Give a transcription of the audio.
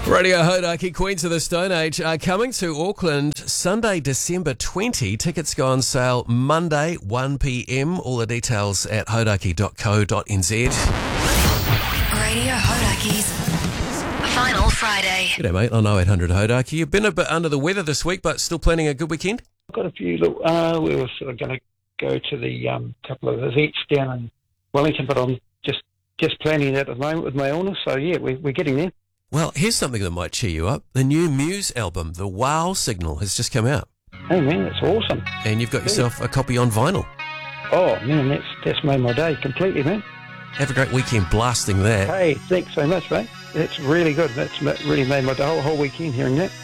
Radio Hodaki, Queens of the Stone Age, are coming to Auckland Sunday, December 20. Tickets go on sale Monday, 1 p.m. All the details at hodaki.co.nz. Radio Hodaki's Final Friday. G'day, mate. On 0800 Hodaki. You've been a bit under the weather this week, but still planning a good weekend? I've got a few little, we were sort of going to go to the couple of events down in Wellington, but I'm just planning that at the moment with my illness, so yeah, we're getting there. Well, here's something that might cheer you up. The new Muse album, The Wow Signal, has just come out. Hey man, that's awesome. And you've got yourself a copy on vinyl. Oh man, that's made my day completely, man. Have a great weekend blasting that. Hey, thanks so much, mate. That's really good. That's really made my whole weekend hearing that.